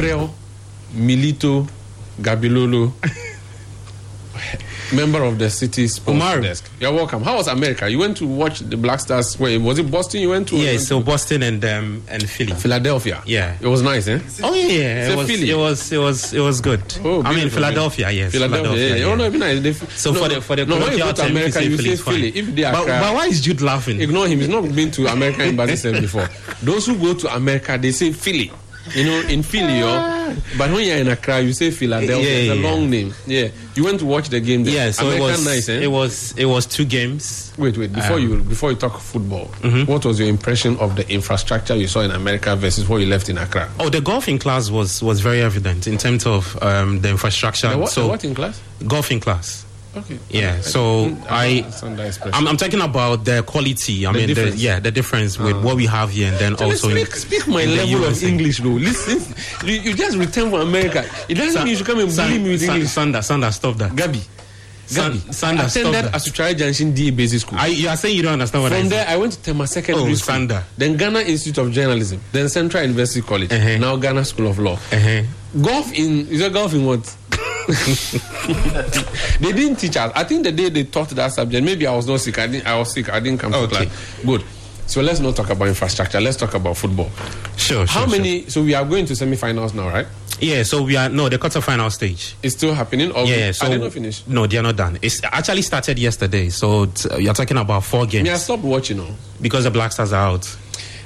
Gabriel Milito Gabilolo, member of the City Sports Desk. You're welcome. How was America? You went to watch the Black Stars. Wait, was it Boston you went to? Yeah, so Boston and Philly. Philadelphia. Yeah. It was nice, eh? Oh yeah, it was good. Oh, I mean Philadelphia, yes. Philadelphia. Yeah. Oh no, it'd be nice. So for the when you go to America, you say Philly. If they are but why is Jude laughing? Ignore him. He's not been to American embassy before. Those who go to America, they say Philly. You know, in Philly, but when you're in Accra, you say Philadelphia. It's a long name. Yeah, you went to watch the game there. Yeah, so American nice. It was 2 games. Wait. Before you talk football, what was your impression of the infrastructure you saw in America versus what you left in Accra? Oh, the golfing class was very evident in terms of the infrastructure. What in class? Golfing class. Okay. Yeah. So I'm talking about the quality. I mean, the difference with what we have here, and then also speak my level of English, though. Listen, you just returned from America. It doesn't mean you should come and bully me with English. Sander, stop that. Gabi, Sander, stop that. Asutari Junction DA Basic School. You are saying you don't understand what I said. From there, I went to Tema Secondary School. Sander. Then Ghana Institute of Journalism. Then Central University College. Now Ghana School of Law. Golf in what? They didn't teach us. I think the day they taught that subject, maybe I was not sick. I was sick. I didn't come to class. Good. So let's not talk about infrastructure. Let's talk about football. Sure. How many? Sure. So we are going to semi-finals now, right? Yeah. So the quarter-final stage. It's still happening. Or So are they not finished? No, they are not done. It's actually started yesterday. So you're talking about 4 games. I stopped watching now because the Black Stars are out.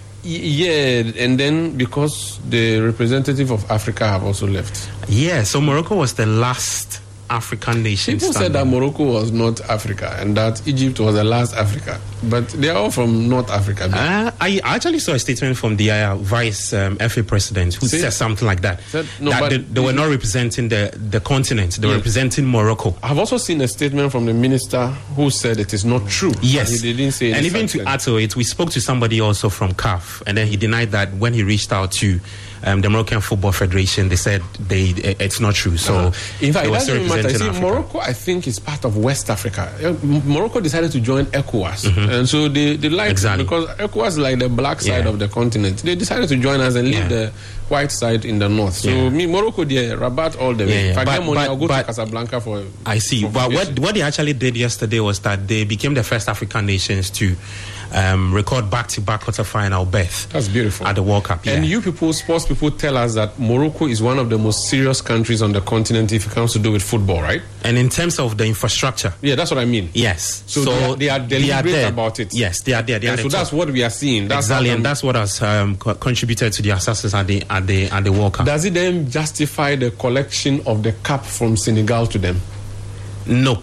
Yeah, and then because the representative of Africa have also left. Yeah, so Morocco was the last African nation. People said that Morocco was not Africa and that Egypt was the last Africa, but they are all from North Africa. I actually saw a statement from the vice FA president who said something like that. They were not representing the continent; they were representing Morocco. I've also seen a statement from the minister who said it is not true. Yes, he didn't say. And even to add to it, we spoke to somebody also from CAF, and then he denied that when he reached out to the Moroccan Football Federation, they said it's not true. So in fact, it doesn't matter. See, Morocco, I think, is part of West Africa. Morocco decided to join ECOWAS, and so they like it because ECOWAS is like the black side of the continent. They decided to join us and leave the white side in the north. So Morocco, Rabat all the way. If I get money, I'll go to Casablanca for. I see. But what they actually did yesterday was that they became the first African nations to record back-to-back quarter-final berth. That's beautiful. At the World Cup. And you people, sports people, tell us that Morocco is one of the most serious countries on the continent if it comes to do with football, right? And in terms of the infrastructure. Yeah, that's what I mean. Yes. So they are deliberate about it. Yes, they are there. So that's what we are seeing. That's exactly, and that's what has contributed to the success at the World Cup. Does it then justify the collection of the cup from Senegal to them? Nope.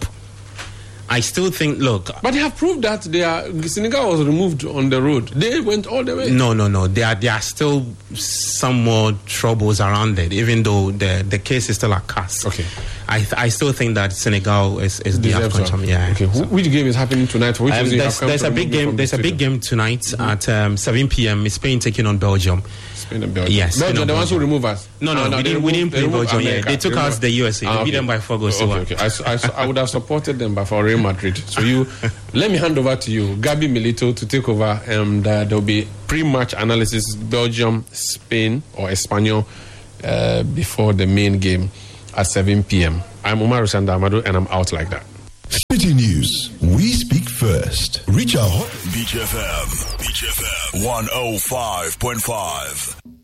I still think, look... But they have proved that Senegal was removed on the road. They went all the way. No. There are still some more troubles around it, even though the case is still a cast. Okay. I still think that Senegal is the African champion. Yeah. Okay. Which game is happening tonight? There's a big game. There's a big game tonight at 7 p.m. Is Spain taking on Belgium. Spain and Belgium. Yes. Belgium, the ones who remove us. No, we didn't play Belgium. Yeah, they took us the USA. They beat them by 4 goals. Okay. I would have supported them, but for Real Madrid. So let me hand over to you, Gabi Milito, to take over, and there'll be pre-match analysis, Belgium, Spain or Espanyol before the main game at 7 p.m. I'm Umar Rusanda Amadu, and I'm out like that. City News. We speak first. Reach our hot. Beach FM 105.5.